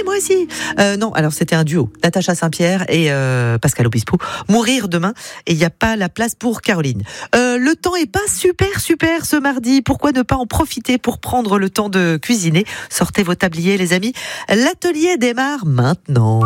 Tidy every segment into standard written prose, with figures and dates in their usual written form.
moi aussi. Non, alors c'était un duo, Natacha Saint-Pierre et Pascal Obispo. Mourir demain, et il n'y a pas la place pour Caroline. Le temps est pas super ce mardi. Pourquoi ne pas en profiter pour prendre le temps de cuisiner? Sortez vos tabliers, les amis. L'atelier démarre maintenant.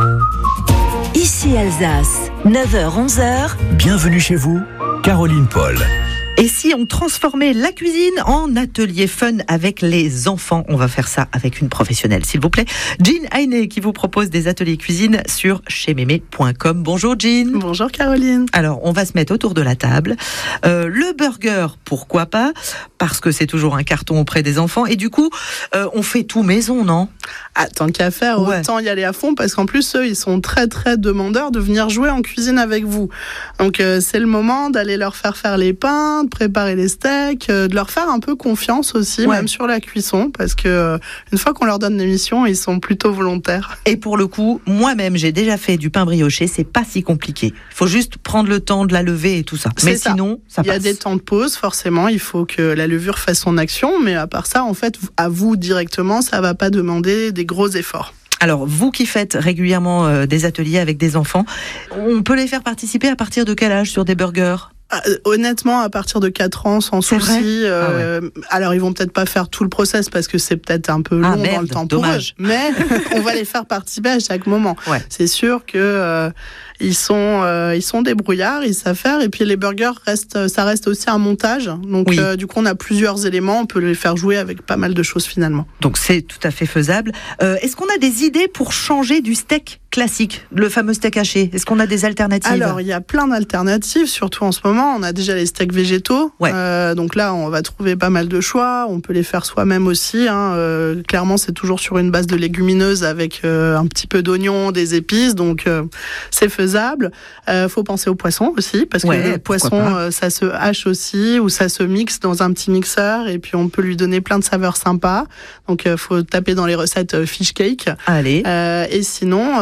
Ici Alsace, 9h-11h. Bienvenue chez vous, Caroline Paul. Et si on transformait la cuisine en atelier fun avec les enfants? On va faire ça avec une professionnelle, s'il vous plaît. Jean Heiné qui vous propose des ateliers cuisine sur chezmémé.com. Bonjour Jean. Bonjour Caroline. Alors, on va se mettre autour de la table. Le burger, pourquoi pas? Parce que c'est toujours un carton auprès des enfants. Et du coup, on fait tout maison, non? Ah, tant qu'à faire, autant y aller à fond, parce qu'en plus, eux, ils sont très très demandeurs de venir jouer en cuisine avec vous. Donc, c'est le moment d'aller leur faire les pains, de préparer les steaks, de leur faire un peu confiance aussi, même sur la cuisson, parce que une fois qu'on leur donne des missions, ils sont plutôt volontaires. Et pour le coup, moi-même, j'ai déjà fait du pain brioché, c'est pas si compliqué. Il faut juste prendre le temps de la lever et tout ça. Mais sinon, ça passe. Il y a des temps de pause, forcément, il faut que la levure fasse son action, mais à part ça, en fait, à vous directement, ça va pas demander des gros efforts. Alors, vous qui faites régulièrement des ateliers avec des enfants, on peut les faire participer à partir de quel âge sur des burgers ? Honnêtement, à partir de 4 ans, sans souci. Alors, ils vont peut-être pas faire tout le process parce que c'est peut-être un peu long dans le temps pour eux. Mais on va les faire participer à chaque moment. Ouais. C'est sûr que ils sont débrouillards, ils savent faire. Et puis les burgers ça reste aussi un montage. Donc du coup, on a plusieurs éléments. On peut les faire jouer avec pas mal de choses finalement. Donc c'est tout à fait faisable. Est-ce qu'on a des idées pour changer du steak classique, le fameux steak haché? Est-ce qu'on a des alternatives? Alors, il y a plein d'alternatives, surtout en ce moment. On a déjà les steaks végétaux. Donc là, on va trouver pas mal de choix. On peut les faire soi-même aussi. Clairement, c'est toujours sur une base de légumineuses avec un petit peu d'oignon, des épices. Donc, c'est faisable. Faut penser au poisson aussi, parce que le poisson, ça se hache aussi ou ça se mixe dans un petit mixeur et puis on peut lui donner plein de saveurs sympas. Donc, faut taper dans les recettes fish cake. Allez. Et sinon,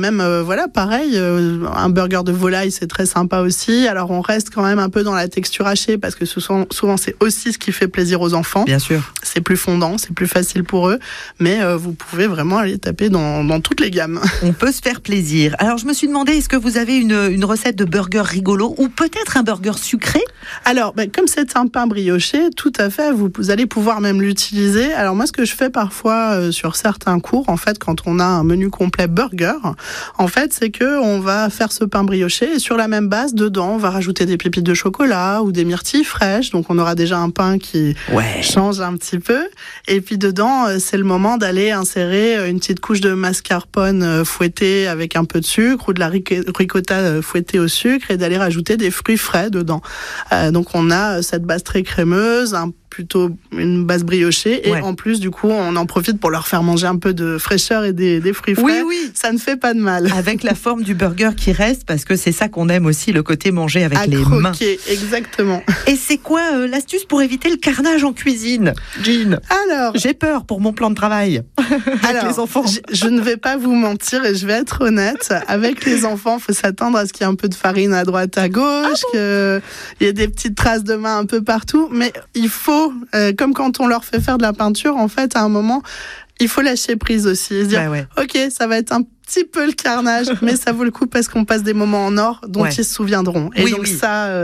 pareil, un burger de volaille, c'est très sympa aussi. Alors, on reste quand même un peu dans la texture hachée parce que souvent c'est aussi ce qui fait plaisir aux enfants. Bien sûr. C'est plus fondant, c'est plus facile pour eux, mais vous pouvez vraiment aller taper dans toutes les gammes. On peut se faire plaisir. Alors, je me suis demandé, est-ce que vous avez une recette de burger rigolo ou peut-être un burger sucré? Alors, comme c'est un pain brioché, tout à fait, vous allez pouvoir même l'utiliser. Alors moi, ce que je fais parfois sur certains cours, en fait, quand on a un menu complet burger, en fait, c'est que on va faire ce pain brioché et sur la même base, dedans, on va rajouter des pépites de chocolat ou des myrtilles fraîches. Donc, on aura déjà un pain qui change un petit peu. Et puis dedans, c'est le moment d'aller insérer une petite couche de mascarpone fouettée avec un peu de sucre ou de la ricotta fouettée au sucre et d'aller rajouter des fruits frais dedans. Donc, on a cette base très crémeuse, plutôt une base briochée et en plus du coup on en profite pour leur faire manger un peu de fraîcheur et des fruits frais. Oui. Ça ne fait pas de mal. Avec la forme du burger qui reste, parce que c'est ça qu'on aime aussi, le côté manger avec les mains. Exactement. Et c'est quoi l'astuce pour éviter le carnage en cuisine, Jean? Alors, j'ai peur pour mon plan de travail avec les enfants. Je ne vais pas vous mentir et je vais être honnête, avec les enfants, il faut s'attendre à ce qu'il y ait un peu de farine à droite à gauche, qu'il y ait des petites traces de main un peu partout, mais il faut comme quand on leur fait faire de la peinture, en fait, à un moment, il faut lâcher prise aussi et se dire, ok, ça va être un petit peu le carnage, mais ça vaut le coup parce qu'on passe des moments en or dont ils se souviendront. Et ça,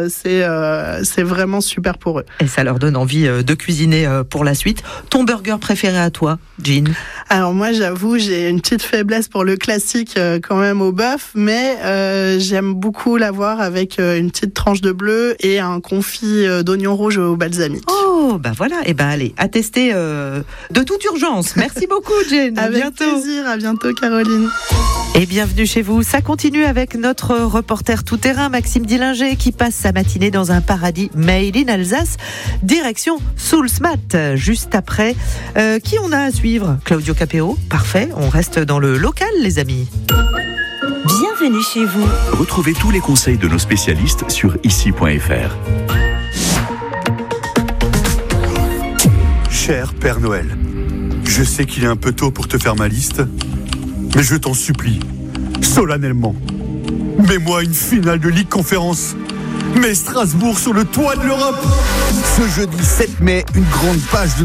c'est vraiment super pour eux. Et ça leur donne envie de cuisiner pour la suite. Ton burger préféré à toi, Jean? Alors moi, j'avoue, j'ai une petite faiblesse pour le classique quand même au bœuf, mais j'aime beaucoup l'avoir avec une petite tranche de bleu et un confit d'oignon rouge au balsamique. Oh, bah voilà. Et allez, à tester de toute urgence. Merci beaucoup, Jean. Avec plaisir. À bientôt, Caroline. Et bienvenue chez vous. Ça continue avec notre reporter tout-terrain, Maxime Dillinger, qui passe sa matinée dans un paradis made in Alsace, direction Soulsmat. Juste après, qui on a à suivre? Claudio Capéo. Parfait, on reste dans le local, les amis. Bienvenue chez vous. Retrouvez tous les conseils de nos spécialistes sur ici.fr. Cher Père Noël, je sais qu'il est un peu tôt pour te faire ma liste, mais je t'en supplie, solennellement, mets-moi une finale de Ligue Conférence. Mets Strasbourg sur le toit de l'Europe. Ce jeudi 7 mai, une grande page de